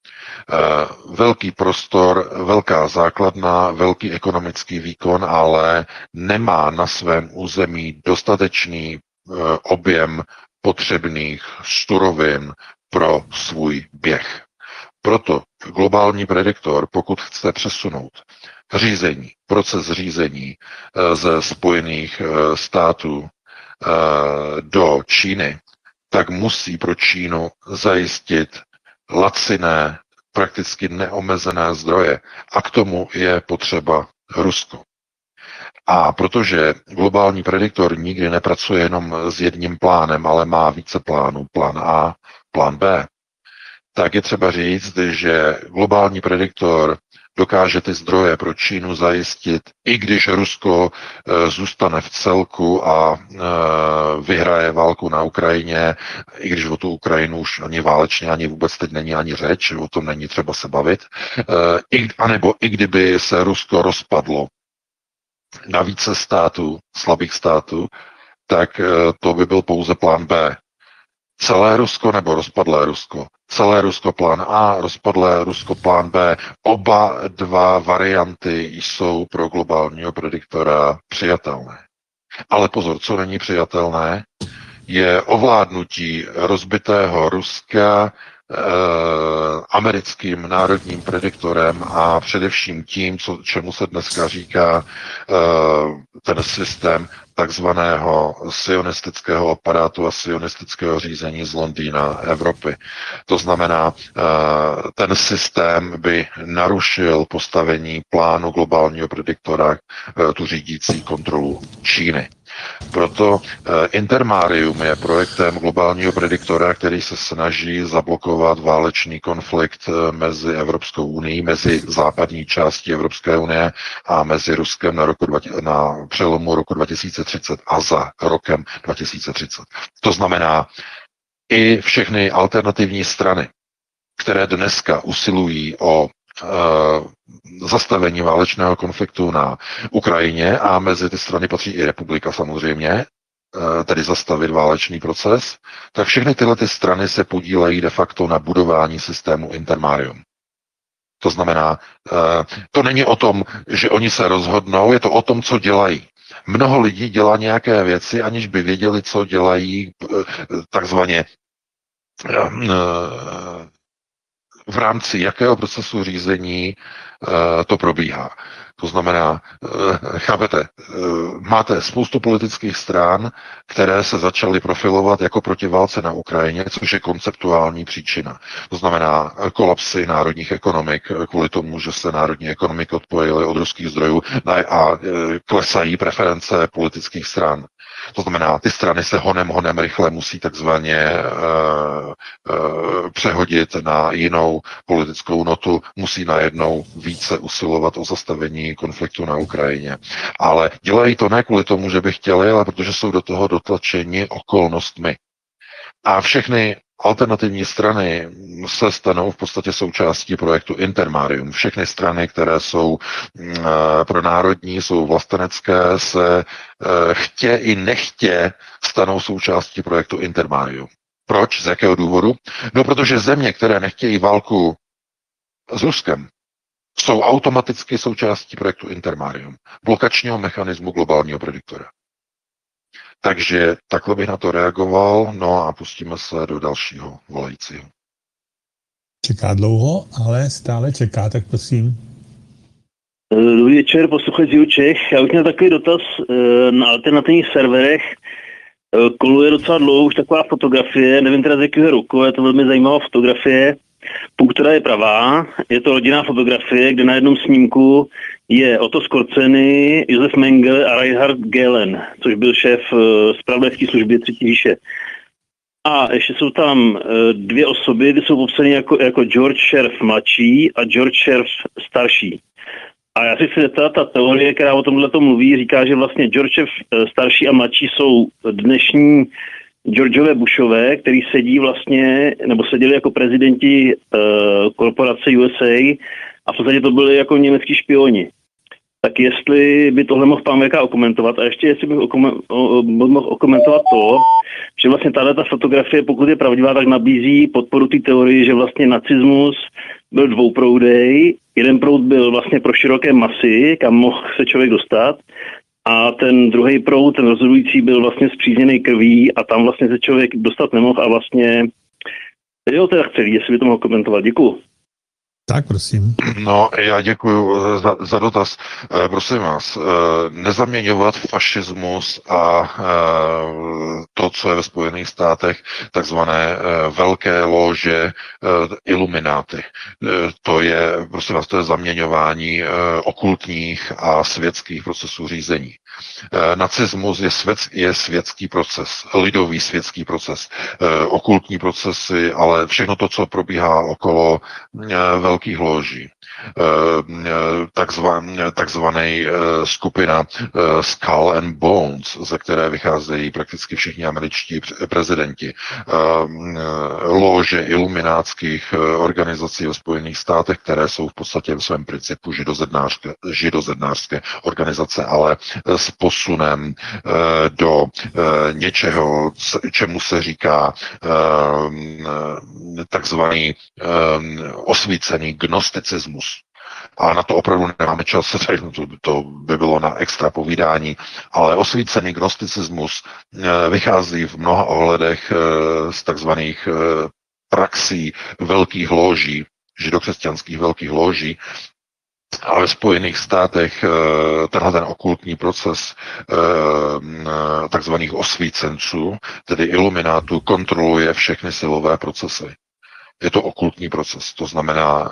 Velký prostor, velká základna, velký ekonomický výkon, ale nemá na svém území dostatečný objem potřebných surovin pro svůj běh. Proto globální prediktor, pokud chce přesunout řízení, proces řízení ze Spojených států do Číny, tak musí pro Čínu zajistit laciné, prakticky neomezené zdroje. A k tomu je potřeba Rusko. A protože globální prediktor nikdy nepracuje jenom s jedním plánem, ale má více plánů, plán A, plán B, tak je třeba říct, že globální prediktor dokáže ty zdroje pro Čínu zajistit, i když Rusko zůstane v celku a vyhraje válku na Ukrajině, i když o tu Ukrajinu už ani válečně, ani vůbec teď není ani řeč, o tom není třeba se bavit, anebo i kdyby se Rusko rozpadlo na více států, slabých států, tak to by byl pouze plán B. Celé Rusko nebo rozpadlé Rusko? Celé Rusko plán A, rozpadlé Rusko plán B. Oba dva varianty jsou pro globálního prediktora přijatelné. Ale pozor, co není přijatelné, je ovládnutí rozbitého Ruska americkým národním prediktorem a především tím, čemu se dneska říká ten systém takzvaného sionistického aparátu a sionistického řízení z Londýna, Evropy. To znamená, ten systém by narušil postavení plánu globálního prediktora, tu řídící kontrolu Číny. Proto Intermarium je projektem globálního prediktora, který se snaží zablokovat válečný konflikt mezi Evropskou unií, mezi západní částí Evropské unie a mezi Ruskem na přelomu roku 2030 a za rokem 2030. To znamená, i všechny alternativní strany, které dneska usilují o zastavení válečného konfliktu na Ukrajině, a mezi ty strany patří i republika samozřejmě, tedy zastavit válečný proces, tak všechny tyhle ty strany se podílejí de facto na budování systému Intermarium. To znamená, to není o tom, že oni se rozhodnou, je to o tom, co dělají. Mnoho lidí dělá nějaké věci, aniž by věděli, co dělají takzvaně v rámci jakého procesu řízení to probíhá. To znamená, chápete, máte spoustu politických stran, které se začaly profilovat jako proti válce na Ukrajině, což je konceptuální příčina. To znamená kolapsy národních ekonomik kvůli tomu, že se národní ekonomiky odpojily od ruských zdrojů a klesají preference politických stran. To znamená, ty strany se honem rychle musí takzvaně přehodit na jinou politickou notu, musí najednou více usilovat o zastavení konfliktu na Ukrajině. Ale dělají to ne kvůli tomu, že by chtěli, ale protože jsou do toho dotlačeni okolnostmi. A všechny alternativní strany se stanou v podstatě součástí projektu Intermarium. Všechny strany, které jsou pronárodní, jsou vlastenecké, se chtě i nechtě stanou součástí projektu Intermarium. Proč? Z jakého důvodu? No, protože země, které nechtějí válku s Ruskem, jsou automaticky součástí projektu Intermarium, blokačního mechanismu globálního prediktora. Takže takhle bych na to reagoval, no a pustíme se do dalšího volajícího. Čeká dlouho, ale stále čeká, tak prosím. Dobrý večer, posluchač z Čech. Já bych měl takový dotaz. Na alternativních serverech koluje docela dlouho už taková fotografie, nevím teda z jakého roku, je to velmi zajímavá fotografie. Pokud teda je pravá, je to rodinná fotografie, kde na jednom snímku je Otto Skorzeny, Josef Mengele a Reinhard Gehlen, což byl šéf zpravodajské služby Třetí říše. A ještě jsou tam dvě osoby, ty jsou popsané jako George Sheriff mladší a George Sheriff starší. A já si chci zeptat, ta teorie, která o tomhle mluví, říká, že vlastně George Sheriff starší a mladší jsou dnešní Georgeové Bushové, který sedí vlastně, nebo seděli jako prezidenti korporace USA a v podstatě to byli jako německý špioni. Tak jestli by tohle mohl pán VK okomentovat a ještě jestli bych mohl okomentovat to, že vlastně tato fotografie, pokud je pravdivá, tak nabízí podporu té teorii, že vlastně nacismus byl dvouproudej. Jeden proud byl vlastně pro široké masy, kam mohl se člověk dostat, a ten druhý proud, ten rozhodující, byl vlastně spřízněný krví a tam vlastně se člověk dostat nemohl a vlastně jo, to je celý, jestli by to mohl komentovat. Děkuju. Tak, prosím. No, já děkuji za dotaz. Prosím vás, nezaměňovat fašismus a to, co je ve Spojených státech, takzvané velké lóže ilumináty. To je, prosím vás, to je zaměňování okultních a světských procesů řízení. Nacismus je světský proces, lidový světský proces, okultní procesy, ale všechno to, co probíhá okolo velkých loží, takzvaný skupina Skull and Bones, ze které vycházejí prakticky všichni američtí prezidenti, lože iluminátských organizací ve Spojených státech, které jsou v podstatě v svém principu židozednářské organizace, ale s posunem do něčeho, čemu se říká takzvaný osvícený gnosticismus. A na to opravdu nemáme čas, to by bylo na extra povídání, ale osvícený gnosticismus vychází v mnoha ohledech z takzvaných praxí velkých loží, židokřesťanských velkých loží. A ve Spojených státech tenhle ten okultní proces takzvaných osvícenců, tedy iluminátů, kontroluje všechny silové procesy. Je to okultní proces, to znamená,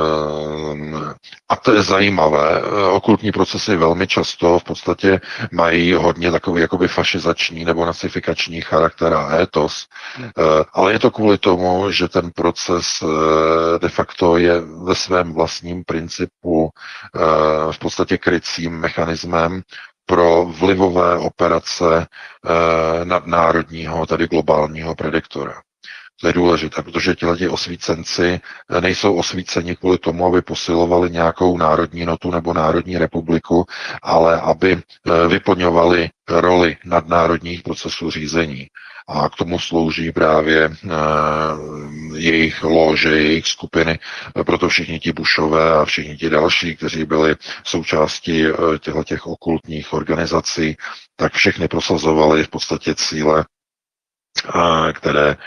a to je zajímavé, okultní procesy velmi často v podstatě mají hodně takový jakoby fašizační nebo nacifikační charakter a étos, ale je to kvůli tomu, že ten proces de facto je ve svém vlastním principu v podstatě krycím mechanismem pro vlivové operace nadnárodního, tedy globálního prediktora. To je důležité, protože tihleti osvícenci nejsou osvíceni kvůli tomu, aby posilovali nějakou národní notu nebo národní republiku, ale aby vyplňovali roli nadnárodních procesů řízení. A k tomu slouží právě jejich lože, jejich skupiny, proto všichni ti Bushové a všichni ti další, kteří byli součástí těch okultních organizací, tak všechny prosazovali v podstatě cíle, které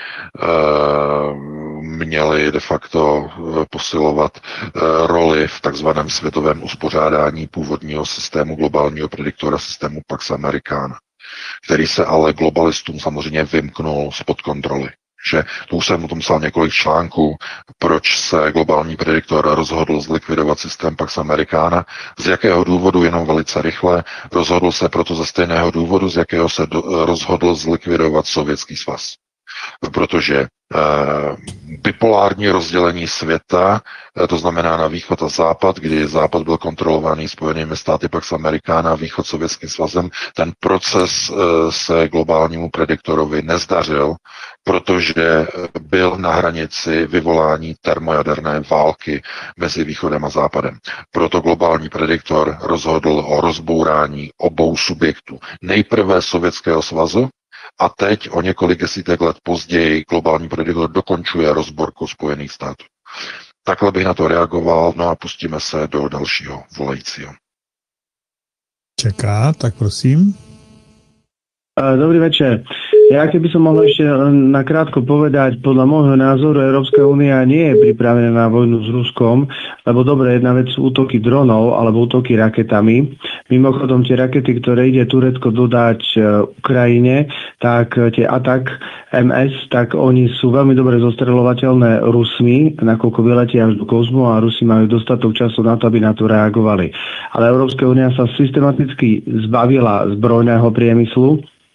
měly de facto posilovat roli v takzvaném světovém uspořádání původního systému globálního prediktora, systému Pax Americana, který se ale globalistům samozřejmě vymknul spod kontroly. Že to už jsem o tom psal několik článků, proč se globální prediktor rozhodl zlikvidovat systém Pax Americana, z jakého důvodu, jenom velice rychle, rozhodl se proto ze stejného důvodu, z jakého se rozhodl zlikvidovat Sovětský svaz. Protože bipolární rozdělení světa, to znamená na východ a západ, kdy západ byl kontrolovaný Spojenými státy Pax Americana, východ Sovětským svazem, ten proces se globálnímu prediktorovi nezdařil, protože byl na hranici vyvolání termojaderné války mezi východem a západem. Proto globální prediktor rozhodl o rozbourání obou subjektů. Nejprve Sovětského svazu, a teď o několik desítek let později globální prediktor dokončuje rozborku Spojených států. Takhle bych na to reagoval, no a pustíme se do dalšího volajícího. Čeká, tak prosím. Dobrý večer. Ja keby som mohol ešte nakrátko povedať, podľa môjho názoru Európska únia nie je pripravená na vojnu s Ruskom, lebo dobre, jedna vec sú útoky dronov alebo útoky raketami. Mimochodom, tie rakety, ktoré ide Turecko dodať Ukrajine, tak tie Atak MS, tak oni sú veľmi dobre zostreľovateľné Rusmi, nakoľko vyletia až do kozmu a Rusi majú dostatok času na to, aby na to reagovali. Ale Európska únia sa systematicky zbavila zbrojného priemyslu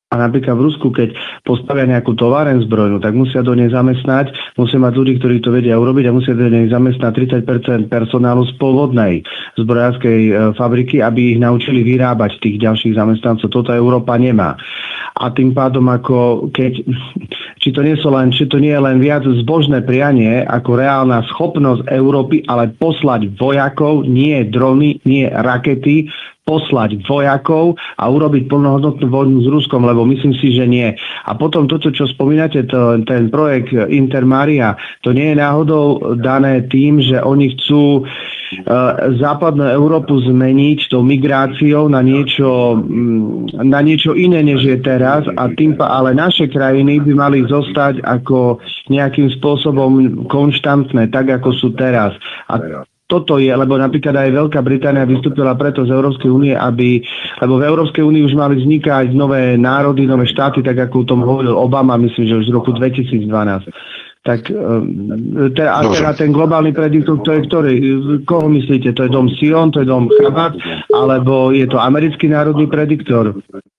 A napríklad v Rusku, keď postavia nejakú továren zbrojnú, tak musia do nej zamestnať, musia mať ľudí, ktorí to vedia urobiť a musia do nej zamestnať 30% personálu z pôvodnej zbrojárskej fabriky, aby ich naučili vyrábať tých ďalších zamestnancov. Toto Európa nemá. A tým pádom, ako keď, či to nie je len viac zbožné prianie, ako reálna schopnosť Európy, ale poslať vojakov, nie drony, nie rakety, poslať vojakov a urobiť plnohodnotnú vojnu s Ruskom, lebo myslím si, že nie. A potom toto, čo spomínate, ten projekt Intermaria, to nie je náhodou dané tým, že oni chcú západnú Európu zmeniť tou migráciou na niečo iné, než je teraz, a ale naše krajiny by mali zostať ako nejakým spôsobom konštantné, tak ako sú teraz. A toto je, lebo napríklad aj Veľká Británia vystúpila preto z Európskej únie, lebo v Európskej únii už mali vznikať nové národy, nové štáty, tak ako o tom hovoril Obama, myslím, že už z roku 2012. Tak teda ten globálny prediktor, to je ktorý? Koho myslíte? To je dom Sion, to je dom Chabad, alebo je to americký národný prediktor?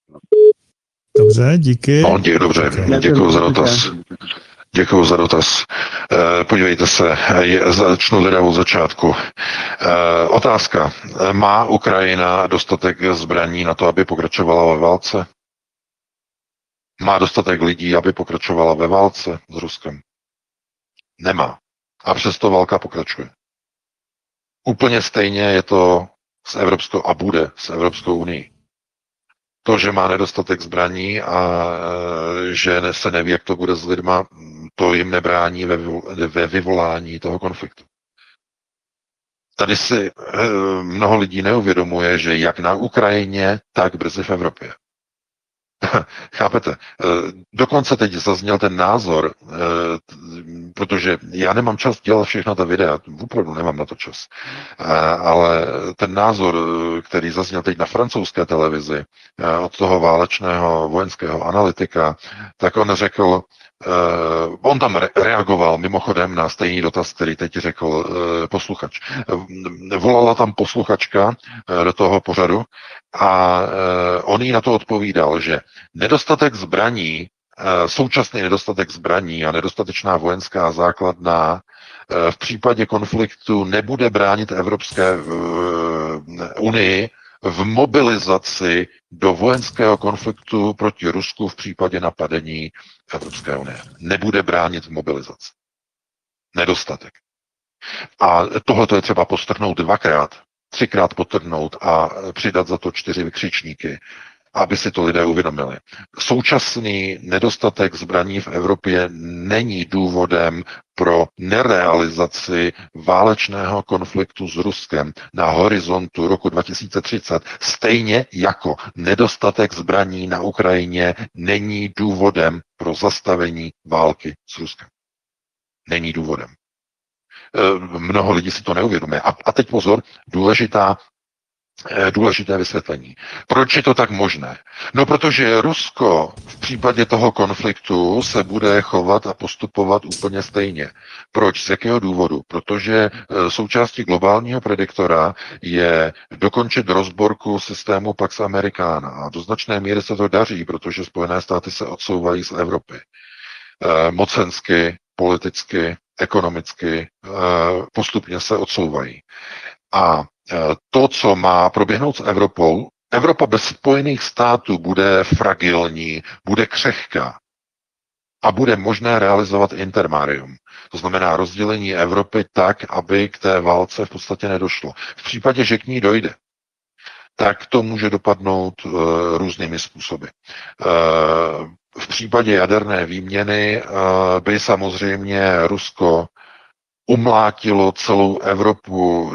Dobře, díky. No, dobře, děkuji za dotaz. Děkuji za dotaz. Podívejte se, začnu teda od začátku. Otázka. Má Ukrajina dostatek zbraní na to, aby pokračovala ve válce? Má dostatek lidí, aby pokračovala ve válce s Ruskem? Nemá. A přesto válka pokračuje. Úplně stejně je to s Evropskou a bude s Evropskou unií. To, že má nedostatek zbraní a že se neví, jak to bude s lidma, to jim nebrání ve vyvolání toho konfliktu. Tady si mnoho lidí neuvědomuje, že jak na Ukrajině, tak brzy v Evropě. Chápete? Dokonce teď zazněl ten názor, protože já nemám čas dělat všechno ta videa, opravdu nemám na to čas, ale ten názor, který zazněl teď na francouzské televizi od toho válečného vojenského analytika, tak on řekl, on tam reagoval mimochodem na stejný dotaz, který teď řekl posluchač. Volala tam posluchačka do toho pořadu a on jí na to odpovídal, že nedostatek zbraní, současný nedostatek zbraní a nedostatečná vojenská základna v případě konfliktu nebude bránit Evropské unii v mobilizaci do vojenského konfliktu proti Rusku v případě napadení Evropské unie. Nebude bránit v mobilizaci. Nedostatek. A tohle je třeba podtrhnout 2krát, 3krát podtrhnout a přidat za to 4 vykřičníky, aby si to lidé uvědomili. Současný nedostatek zbraní v Evropě není důvodem pro nerealizaci válečného konfliktu s Ruskem na horizontu roku 2030, stejně jako nedostatek zbraní na Ukrajině není důvodem pro zastavení války s Ruskem. Není důvodem. Mnoho lidí si to neuvědomuje. A teď pozor, důležité vysvětlení. Proč je to tak možné? No, protože Rusko v případě toho konfliktu se bude chovat a postupovat úplně stejně. Proč? Z jakého důvodu? Protože součástí globálního prediktora je dokončit rozborku systému Pax Americana. A do značné míry se to daří, protože Spojené státy se odsouvají z Evropy. Mocensky, politicky, ekonomicky postupně se odsouvají. A to, co má proběhnout s Evropou, Evropa bez Spojených států bude fragilní, bude křehká a bude možné realizovat intermarium. To znamená rozdělení Evropy tak, aby k té válce v podstatě nedošlo. V případě, že k ní dojde, tak to může dopadnout různými způsoby. V případě jaderné výměny by samozřejmě Rusko umlátilo celou Evropu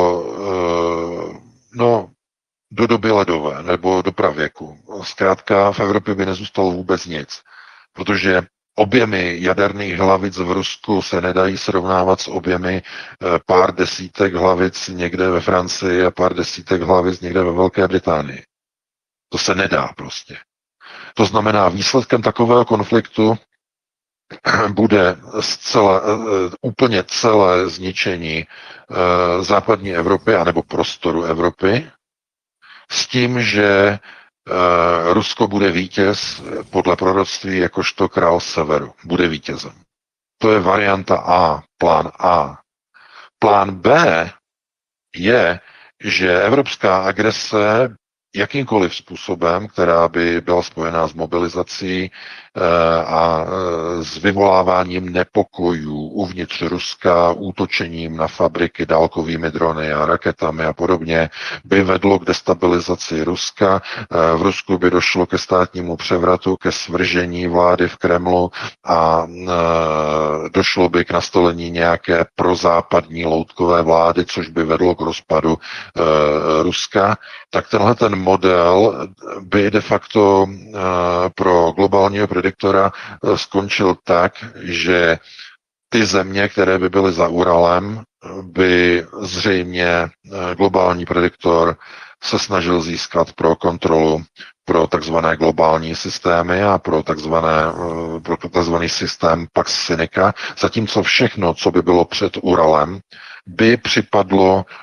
do doby ledové nebo do pravěku. Zkrátka v Evropě by nezůstalo vůbec nic, protože objemy jaderných hlavic v Rusku se nedají srovnávat s objemy pár desítek hlavic někde ve Francii a pár desítek hlavic někde ve Velké Británii. To se nedá prostě. To znamená, výsledkem takového konfliktu bude úplně celé zničení západní Evropy anebo prostoru Evropy s tím, že Rusko bude vítěz podle proroctví jakožto král severu. Bude vítězem. To je varianta A, plán A. Plán B je, že evropská agrese jakýmkoliv způsobem, která by byla spojená s mobilizací a s vyvoláváním nepokojů uvnitř Ruska, útočením na fabriky dálkovými drony a raketami a podobně, by vedlo k destabilizaci Ruska. V Rusku by došlo ke státnímu převratu, ke svržení vlády v Kremlu a došlo by k nastolení nějaké prozápadní loutkové vlády, což by vedlo k rozpadu Ruska. Tak tenhle ten model by de facto pro globálního prediktora skončil tak, že ty země, které by byly za Uralem, by zřejmě globální prediktor se snažil získat pro kontrolu pro takzvané globální systémy a pro takzvaný systém Pax Sinica, zatímco všechno, co by bylo před Uralem, by připadlo